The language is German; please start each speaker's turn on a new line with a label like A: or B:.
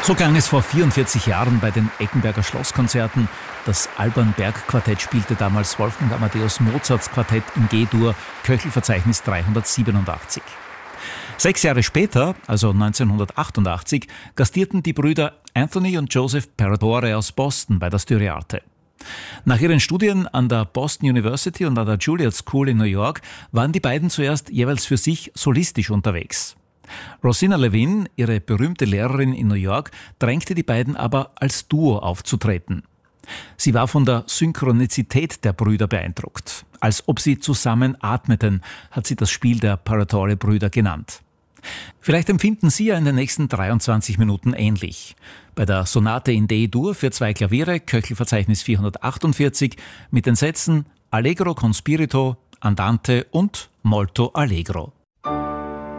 A: So klang es vor 44 Jahren bei den Eckenberger Schlosskonzerten. Das Alban Berg Quartett spielte damals Wolfgang Amadeus Mozarts Quartett in G-Dur, Köchelverzeichnis 387. 6 Jahre später, also 1988, gastierten die Brüder Anthony und Joseph Paradore aus Boston bei der Styriarte. Nach ihren Studien an der Boston University und an der Juilliard School in New York waren die beiden zuerst jeweils für sich solistisch unterwegs. Rosina Levin, ihre berühmte Lehrerin in New York, drängte die beiden aber als Duo aufzutreten. Sie war von der Synchronizität der Brüder beeindruckt. Als ob sie zusammen atmeten, hat sie das Spiel der Paradore-Brüder genannt. Vielleicht empfinden Sie ja in den nächsten 23 Minuten ähnlich. Bei der Sonate in D-Dur für 2 Klaviere, Köchelverzeichnis 448, mit den Sätzen Allegro con spirito, Andante und Molto allegro.